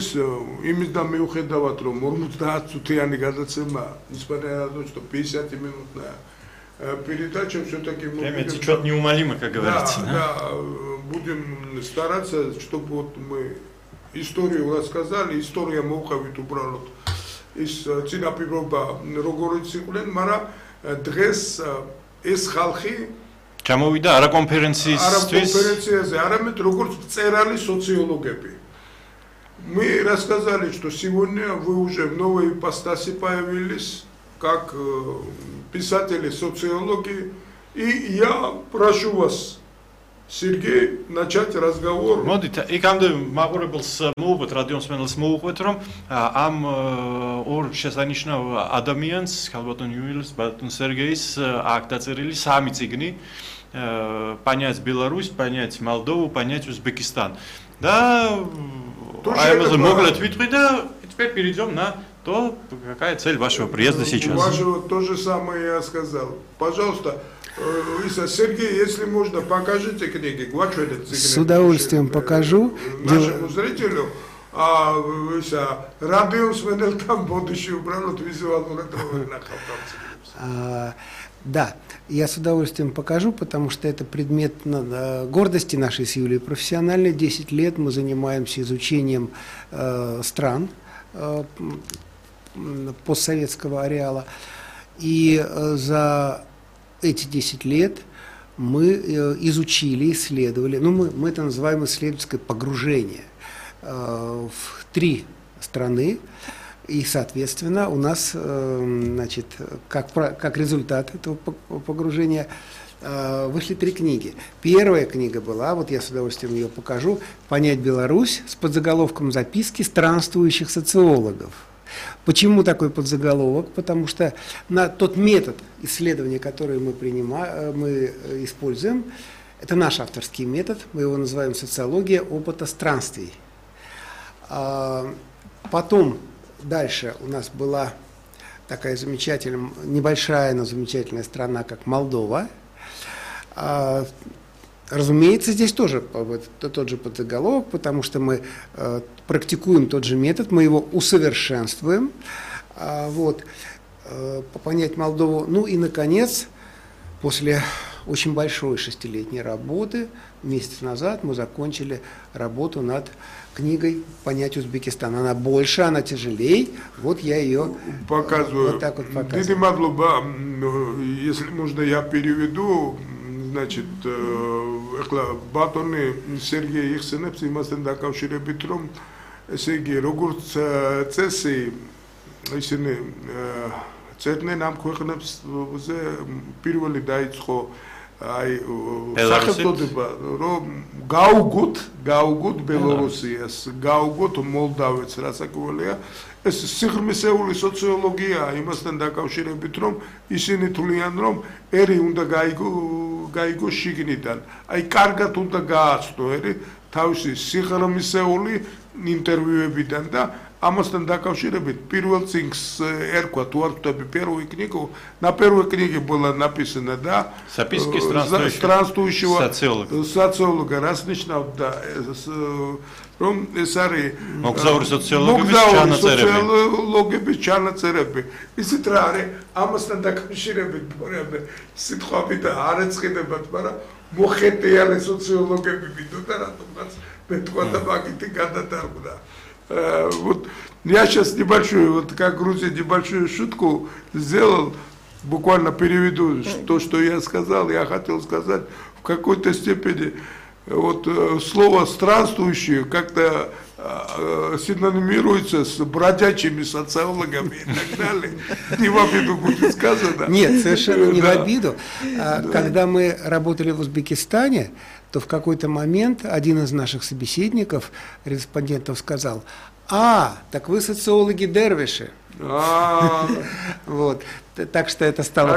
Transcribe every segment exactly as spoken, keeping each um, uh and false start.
იმის და მიუხედავად რომ ორმოცდაათ წუთიანი გადაცემა несмотря на то, что пятьдесят минутная передача, все-таки мы это что-то неумолимо, как говорится. Да, да, будем стараться, чтобы вот мы историю рассказали, история მოუყევით უბრალოდ ის წინაპირობა როგორიც იყვნენ, მაგრამ დღეს ეს ხალხი ჩამოვიდა არა კონფერენციისთვის, არა конференциაზე, არამედ როგორც მწერალი социологები. Мы рассказали, что сегодня вы уже в новой ипостаси появились, как писатели, социологи, и я прошу вас, Сергей, начать разговор. Модите, იქამდე მაყურებელს მოუყვეთ, რადიომსმენელს მოუყვეთ, რომ ამ ორ შესანიშნავ ადამიანს, ქალბატონ იულიუს, ბატონ სერგეის აქ დაწერილი სამი წიგნი, понять Беларусь, понять Молдову, понять Узбекистан. Да, а моглет витри, да, и теперь перейдем на то, какая цель вашего приезда сейчас. Вашего то же самое я сказал. Пожалуйста, Сергей, если можно, покажите книги. С удовольствием покажу. Нашему зрителю, а радиомсменел там будущий управлять визуальную на Да, я с удовольствием покажу, потому что это предмет гордости нашей с Юлией профессиональной. Десять лет мы занимаемся изучением э, стран э, постсоветского ареала. И э, за эти десять лет мы э, изучили, исследовали, ну мы, мы это называем исследовательское погружение э, в три страны. И, соответственно, у нас, значит, как, как результат этого погружения вышли три книги. Первая книга была, вот я с удовольствием ее покажу, «Понять Беларусь» с подзаголовком «Записки странствующих социологов». Почему такой подзаголовок? Потому что на тот метод исследования, который мы, принимаем, мы используем, это наш авторский метод, мы его называем «Социология опыта странствий». Потом дальше у нас была такая замечательная, небольшая, но замечательная страна, как Молдова. А, разумеется, здесь тоже тот же подзаголовок, потому что мы а, практикуем тот же метод, мы его усовершенствуем. А, вот, а, понять Молдову. Ну и, наконец, после очень большой шестилетней работы, месяц назад мы закончили работу над книгой «Понять Узбекистан». Она больше, она тяжелее. Вот я ее показываю. Вот так вот показываю. Диди Мадлуба, если можно, я переведу. Значит, ბატონი სერგეი იხსენებს იმასთან დაკავშირებით, რომ ესე იგი, როგორც წესი, ისინი წერდნენ ამ ქვეყნებზე პირველი დაიწყო აი სახელწოდება, რომ გაუგოთ, გაუგოთ ბელორუსიას, გაუგოთ მოლდავეთს, რასაკვირველია, ეს სიღრმისეული სოციოლოგია იმასთან დაკავშირებით, რომ ისინი თვლიან, რომ ერი უნდა გაიგო, გაიგო შიგნიდან. აი კარგად უნდა გააცნო ერი თავისი სიღრმისეული ინტერვიუებიდან და ამასთან დაკავშირებით პირველ წიგნს ერქვა თუ არ ვთქვი первую книгу, на первой книге была написана, да, записки странствующего социолога. Социолога, раз ნიშნავდა რომ ეს არის მოგზაური სოციოლოგების სოციოლოგების ჩანაწერები. ისეთ რა არის ამასთან დაკავშირებით პორემე სიტყვები და არ ეწყიდებათ, მაგრამ მოხეტიალე სოციოლოგები მიდოდა რატომაც მეტყვა და მაგითი გადატარგდა. Вот я сейчас небольшую, вот как Грузия, небольшую шутку сделал, буквально переведу то, что я сказал. Я хотел сказать в какой-то степени вот слово странствующие как-то синонимируется с бродячими социологами и так далее. Не в обиду будет сказано. Нет, совершенно не в обиду. Когда мы работали в Узбекистане, то в какой-то момент один из наших собеседников, респондентов, сказал: «А, так вы социологи-дервиши». Вот. Так что это стало...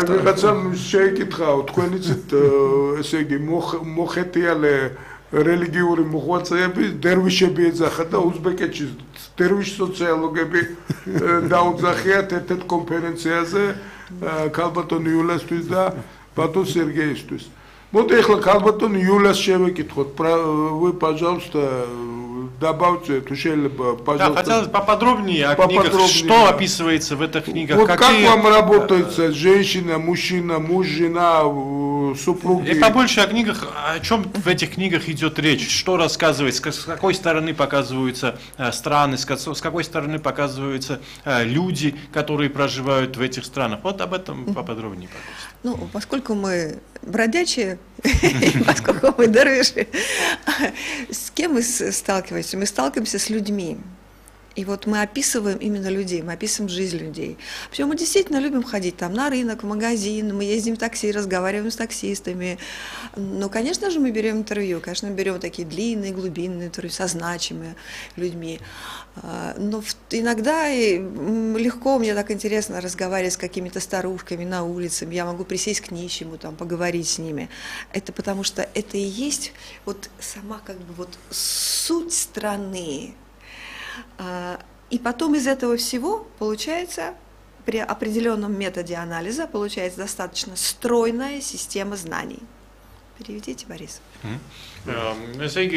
რელიგიური მოღვაწეები, დერვიშები ეძახა და უზბეკეთში დერვიშ სოციოლოგები დაუძახიათ ერთ-ერთ კონფერენციაზე ქალბატონ იულიუსთვის და ბატონ სერგეისთვის. Вот ეხლა ქალბატონ იულიუს შევეკითხოთ, вы, пожалуйста, добавьте, то შეიძლება, Да, пожалуйста. хотелось поподробнее о книгах, Поподробнее, что да. описывается в этих книгах, Вот какие... как вам работает женщина, мужчина, муж, жена, э, супруги? И побольше о книгах, о чем в этих книгах идет речь, что рассказывается, с какой стороны показываются э, страны, с ка- с какой стороны показываются э, люди, которые проживают в этих странах. Вот об этом поподробнее, пожалуйста. Ну, поскольку мы бродячие, поскольку мы дервиши, с кем мы с- сталкиваемся? Мы сталкиваемся с людьми. И вот мы описываем именно людей, мы описываем жизнь людей. Причем мы действительно любим ходить там на рынок, в магазин, мы ездим в такси, разговариваем с таксистами. Но, конечно же, мы берем интервью, конечно, мы берем такие длинные, глубинные интервью со значимыми людьми. А, Но в- иногда и, м, легко, мне так интересно разговаривать с какими-то старушками на улице, я могу присесть к нищему, там, поговорить с ними. Это потому что это и есть вот сама как бы вот суть страны. А, И потом из этого всего получается, при определенном методе анализа, получается достаточно стройная система знаний. Переведите, Борис. ესე იგი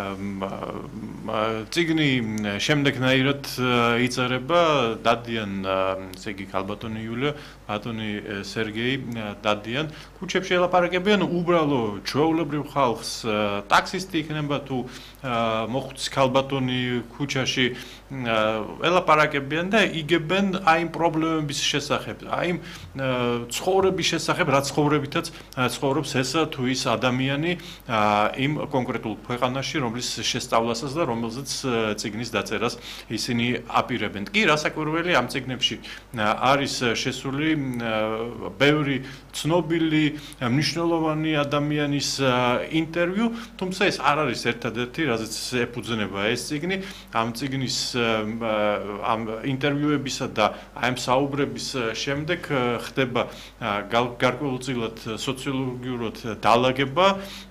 ციგნი შემდეგნაირად იწერება, დადიან, ესე იგი ქალბატონი იულია, ბატონი სერგეი დადიან, ქუჩებში ელაპარაკებიან უბრალო ჩვეულებრივ ხალხს, ტაქსისტი იქნება თუ მოხუცი ქალბატონი ქუჩაში ელაპარაკებიან და იგებენ აი იმ პრობლემების შესახებ, აი იმ ცხოვრების შესახებ, რაც ცხოვრებითაც ცხოვრობს ეს თუ ის ადამიანი იმ კონკრეტულ ქვეყანაში, რომლის შესწავლასაც და რომელზეც წიგნის დაწერას ისინი აპირებენ. კი, რასაკვირველი ამ წიგნებში არის შესული ბევრი ცნობილი, მნიშვნელოვანი ადამიანის ინტერვიუ, თუმცა ეს არ არის ერთადერთი, რაზეც ეფუძნება ეს წიგნი. ამ წიგნის ამ ინტერვიუებისა და ამ საუბრების შემდეგ ხდება გარკვეულწილად სოციოლოგიურად დალაგება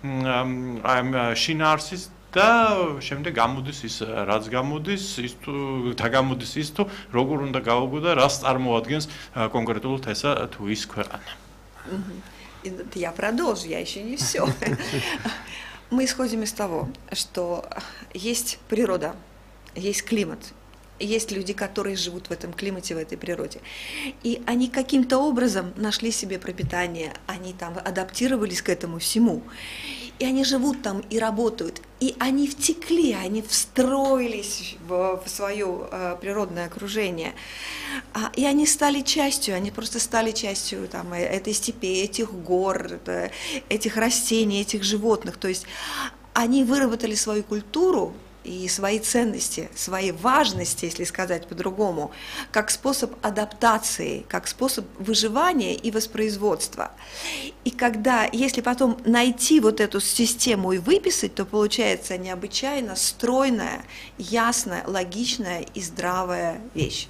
ამ შინაარსის და შემდეგ გამოდის ის რაც გამოდის ის თუ დაგამოდის ის თუ როგორ უნდა გავაგო და რას წარმოადგენს კონკრეტულად ესა თუ ის ქვეყანა. И Я продолжу, я еще не все. Мы исходим из того, что есть природа, есть климат, есть люди, которые живут в этом климате, в этой природе. И они каким-то образом нашли себе пропитание, они там адаптировались к этому всему. И они живут там и работают. И они втекли, они встроились в, в свое э, природное окружение. А, и они стали частью, они просто стали частью там, этой степи, этих гор, это, этих растений, этих животных. То есть они выработали свою культуру и свои ценности, свои важности, если сказать по-другому, как способ адаптации, как способ выживания и воспроизводства. И когда, если потом найти вот эту систему и выписать, то получается необычайно стройная, ясная, логичная и здравая вещь.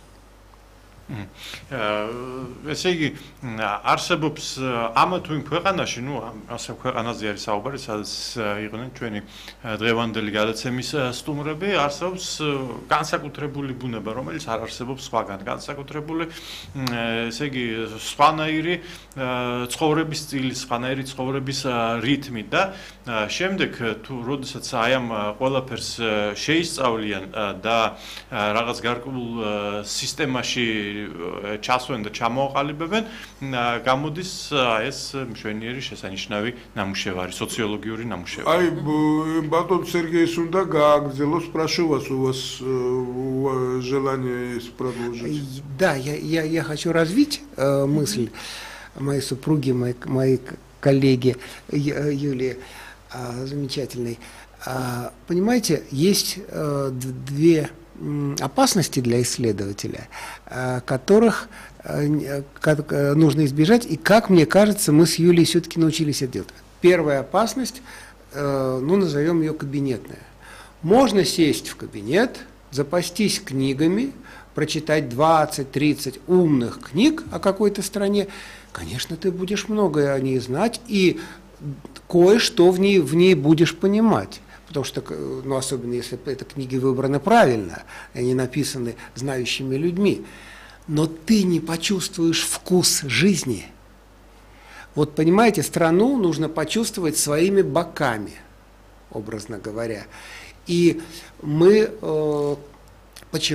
ესე იგი არსებობს ამა თუ იმ ქვეყანაში, ну, ასე ქვეყანაზე არის საუბარი, სადაც იყვნენ ჩვენი დღევანდელი გადაცემის სტუმრები, არსებობს განსაკუთრებული ბუნება, რომელიც არ არსებობს სხვაგან, განსაკუთრებული, ესე იგი, სხვანაირი ცხოვრების სტილი, სხვანაირი ცხოვრების რითმი და შემდეგ თუ როდესაც აი ამ ყველაფერს შეისწავლიან და რაღაც გარკვეულ სისტემაში ჩასვენ და ჩამოაყალიბებენ, გამოდის ეს მშვენიერი შესანიშნავი ნამუშევარი, социологиური намუშევარი. Ай, батон Сергей Сунда გააგრძელოს, прошу вас, у вас желание есть продолжить. Да, я, я, я хочу развить э, мысль моей супруги, моей, моей коллеги Юлии, э, замечательной. Э, понимаете, есть э, две опасности для исследователя, которых нужно избежать, и, как мне кажется, мы с Юлией все-таки научились это делать. Первая опасность, ну, назовем ее кабинетная. Можно сесть в кабинет, запастись книгами, прочитать двадцать-тридцать умных книг о какой-то стране. Конечно, ты будешь многое о ней знать, и кое-что в ней, в ней будешь понимать. Потому что, ну, особенно если эти книги выбраны правильно, они написаны знающими людьми. Но ты не почувствуешь вкус жизни. Вот, понимаете, страну нужно почувствовать своими боками, образно говоря. И мы